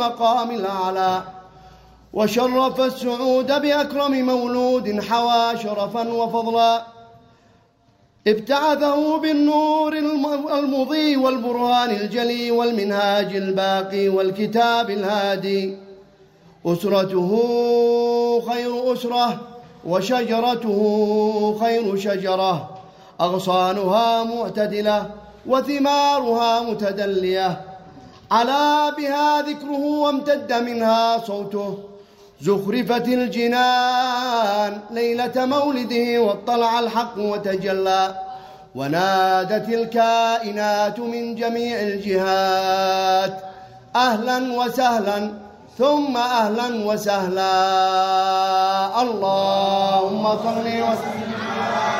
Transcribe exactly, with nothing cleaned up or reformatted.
المقام الأعلى، وشرف السعود بأكرم مولود حوى شرفا وفضلا، ابتعثه بالنور المضي والبرهان الجلي والمنهاج الباقي والكتاب الهادي. أسرته خير أسرة وشجرته خير شجرة، أغصانها معتدلة وثمارها متدلية، علا بها ذكره وامتد منها صوته، زخرفت الجنان ليلة مولده واطلع الحق وتجلى، ونادت الكائنات من جميع الجهات أهلا وسهلا ثم أهلا وسهلا. اللهم صل وسلم